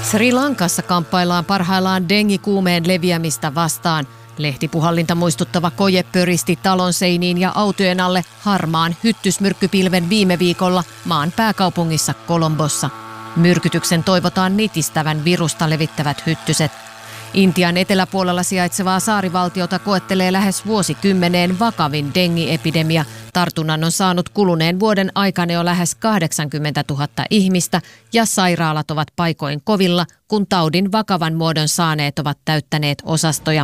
Sri Lankassa kamppaillaan parhaillaan dengikuumeen leviämistä vastaan. Lehtipuhallinta muistuttava koje pöristi talon seiniin ja autojen alle harmaan hyttysmyrkkypilven viime viikolla maan pääkaupungissa Colombossa. Myrkytyksen toivotaan nitistävän virusta levittävät hyttyset. Intian eteläpuolella sijaitsevaa saarivaltiota koettelee lähes vuosikymmeneen vakavin dengiepidemia. Tartunnan on saanut kuluneen vuoden aikana jo lähes 80 000 ihmistä ja sairaalat ovat paikoin kovilla, kun taudin vakavan muodon saaneet ovat täyttäneet osastoja.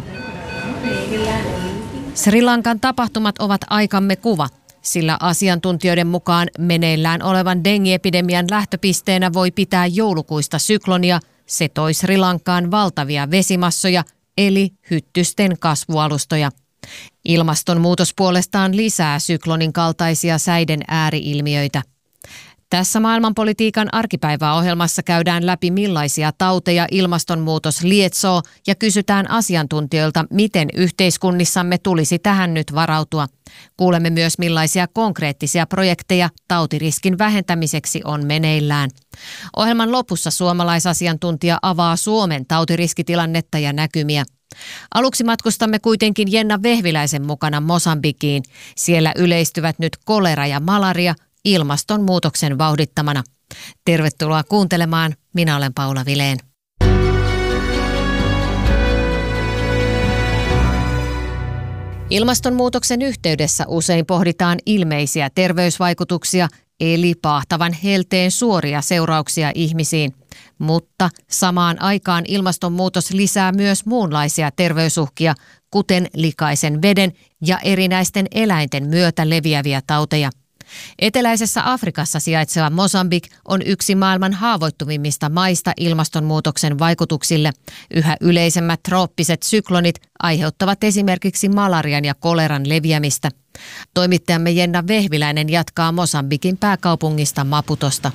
Sri Lankan tapahtumat ovat aikamme kuva, sillä asiantuntijoiden mukaan meneillään olevan dengiepidemian lähtöpisteenä voi pitää joulukuista syklonia. Se toi Sri Lankaan valtavia vesimassoja, eli hyttysten kasvualustoja. Ilmastonmuutos puolestaan lisää syklonin kaltaisia säiden ääriilmiöitä. Tässä maailmanpolitiikan arkipäiväohjelmassa käydään läpi millaisia tauteja ilmastonmuutos lietsoo ja kysytään asiantuntijoilta, miten yhteiskunnissamme tulisi tähän nyt varautua. Kuulemme myös millaisia konkreettisia projekteja tautiriskin vähentämiseksi on meneillään. Ohjelman lopussa suomalaisasiantuntija avaa Suomen tautiriskitilannetta ja näkymiä. Aluksi matkustamme kuitenkin Jenna Vehviläisen mukana Mosambikiin. Siellä yleistyvät nyt kolera ja malaria ilmastonmuutoksen vauhdittamana. Tervetuloa kuuntelemaan. Minä olen Paula Vileen. Ilmastonmuutoksen yhteydessä usein pohditaan ilmeisiä terveysvaikutuksia, eli paahtavan helteen suoria seurauksia ihmisiin. Mutta samaan aikaan ilmastonmuutos lisää myös muunlaisia terveysuhkia, kuten likaisen veden ja erinäisten eläinten myötä leviäviä tauteja. Eteläisessä Afrikassa sijaitseva Mosambik on yksi maailman haavoittuvimmista maista ilmastonmuutoksen vaikutuksille. Yhä yleisemmät trooppiset syklonit aiheuttavat esimerkiksi malarian ja koleran leviämistä. Toimittajamme Jenna Vehviläinen jatkaa Mosambikin pääkaupungista Maputosta.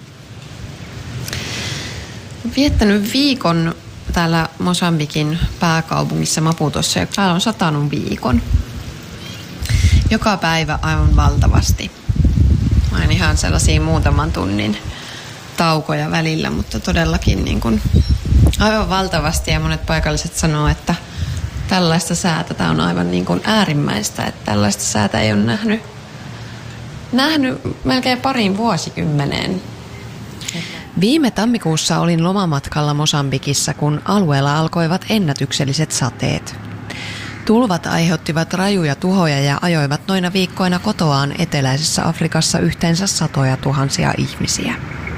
Viettänyt viikon täällä Mosambikin pääkaupungissa Maputossa ja täällä on satanut viikon. Joka päivä aivan valtavasti. Mä en ihan sellaisia muutaman tunnin taukoja välillä, mutta todellakin niin kuin aivan valtavasti. Ja monet paikalliset sanoo, että tällaista säätä, tämä on aivan niin kuin äärimmäistä, että tällaista säätä ei ole nähnyt melkein pariin vuosikymmeneen. Viime tammikuussa olin lomamatkalla Mosambikissa, kun alueella alkoivat ennätykselliset sateet. Tulvat aiheuttivat rajuja tuhoja ja ajoivat noina viikkoina kotoaan eteläisessä Afrikassa yhteensä satoja tuhansia ihmisiä.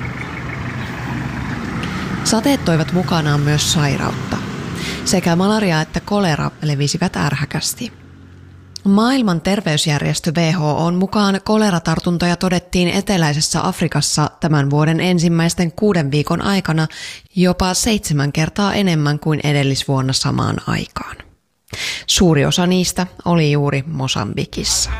Sateet toivat mukanaan myös sairautta. Sekä malaria että kolera levisivät ärhäkästi. Maailman terveysjärjestö WHO:n mukaan koleratartuntoja todettiin eteläisessä Afrikassa tämän vuoden ensimmäisten 6 viikon aikana jopa 7 kertaa enemmän kuin edellisvuonna samaan aikaan. Suuri osa niistä oli juuri Mosambikissa.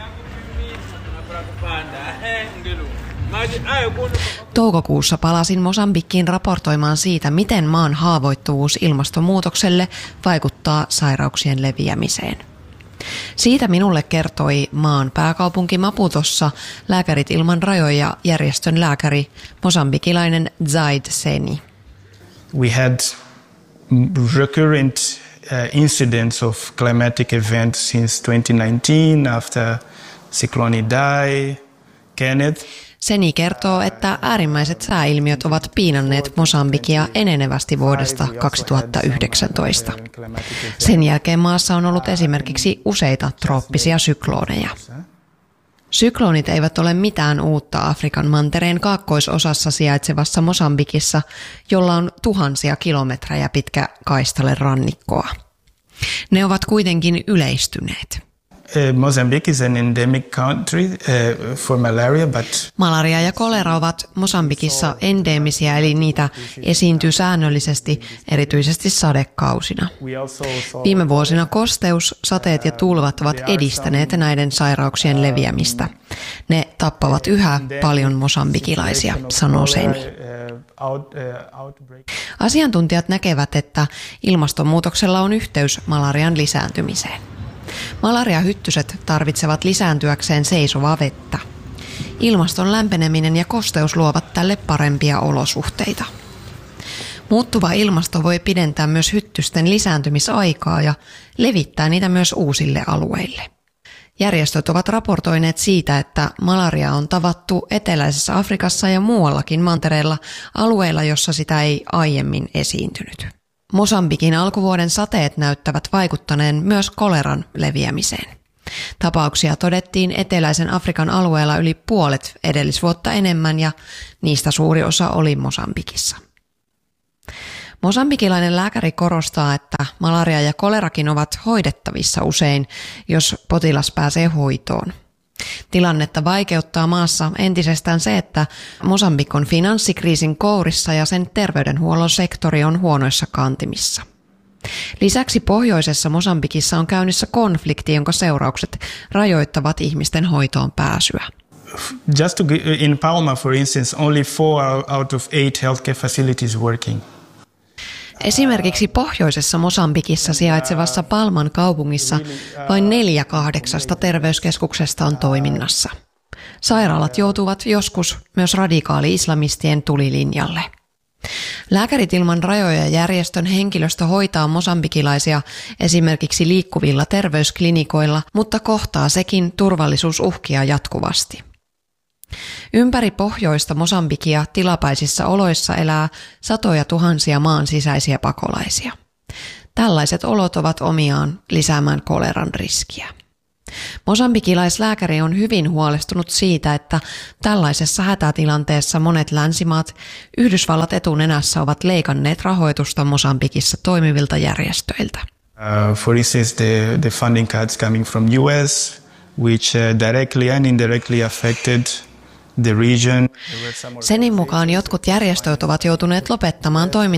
Toukokuussa palasin Mosambikkiin raportoimaan siitä, miten maan haavoittuvuus ilmastonmuutokselle vaikuttaa sairauksien leviämiseen. Siitä minulle kertoi maan pääkaupunki Maputossa Lääkärit ilman rajoja järjestön lääkäri, mosambikilainen Zaid Seni. We had recurrent incidents of climatic events since 2019 after Cyclone Idai, Kenneth. Seni kertoo, että äärimmäiset sääilmiöt ovat piinanneet Mosambikia enenevästi vuodesta 2019. Sen jälkeen maassa on ollut esimerkiksi useita trooppisia sykloneja. Syklonit eivät ole mitään uutta Afrikan mantereen kaakkoisosassa sijaitsevassa Mosambikissa, jolla on tuhansia kilometrejä pitkä kaistale rannikkoa. Ne ovat kuitenkin yleistyneet. Mozambique is an endemic country for malaria, but malaria ja kolera ovat Mosambikissa endeemisiä, eli niitä esiintyy säännöllisesti, erityisesti sadekausina. Viime vuosina kosteus, sateet ja tulvat ovat edistäneet näiden sairauksien leviämistä. Ne tappavat yhä paljon mosambikilaisia, sanoo Seni. Asiantuntijat näkevät, että ilmastonmuutoksella on yhteys malarian lisääntymiseen. Malariahyttyset tarvitsevat lisääntyäkseen seisovaa vettä. Ilmaston lämpeneminen ja kosteus luovat tälle parempia olosuhteita. Muuttuva ilmasto voi pidentää myös hyttysten lisääntymisaikaa ja levittää niitä myös uusille alueille. Järjestöt ovat raportoineet siitä, että malaria on tavattu eteläisessä Afrikassa ja muuallakin mantereilla alueilla, jossa sitä ei aiemmin esiintynyt. Mosambikin alkuvuoden sateet näyttävät vaikuttaneen myös koleran leviämiseen. Tapauksia todettiin eteläisen Afrikan alueella yli puolet edellisvuotta enemmän ja niistä suuri osa oli Mosambikissa. Mosambikilainen lääkäri korostaa, että malaria ja kolerakin ovat hoidettavissa usein, jos potilas pääsee hoitoon. Tilannetta vaikeuttaa maassa entisestään se, että Mosambik on finanssikriisin kourissa ja sen terveydenhuollon sektori on huonoissa kantimissa. Lisäksi pohjoisessa Mosambikissa on käynnissä konflikti, jonka seuraukset rajoittavat ihmisten hoitoon pääsyä. In Palma, for instance, only 4 out of 8 healthcare facilities working. Esimerkiksi pohjoisessa Mosambikissa sijaitsevassa Palman kaupungissa vain 4/8 terveyskeskuksesta on toiminnassa. Sairaalat joutuvat joskus myös radikaali-islamistien tulilinjalle. Lääkärit ilman rajoja järjestön henkilöstö hoitaa mosambikilaisia esimerkiksi liikkuvilla terveysklinikoilla, mutta kohtaa sekin turvallisuusuhkia jatkuvasti. Ympäri pohjoista Mosambikia tilapäisissä oloissa elää satoja tuhansia maan sisäisiä pakolaisia. Tällaiset olot ovat omiaan lisäämään koleran riskiä. Mosambikilaislääkäri on hyvin huolestunut siitä, että tällaisessa hätätilanteessa monet länsimaat, Yhdysvallat etunenässä, ovat leikanneet rahoitusta Mosambikissa toimivilta järjestöiltä. For instance, the funding cuts coming from US, which directly and indirectly affected the region. Senin mukaan jotkut järjestöt ovat joutuneet lopettamaan toimintaa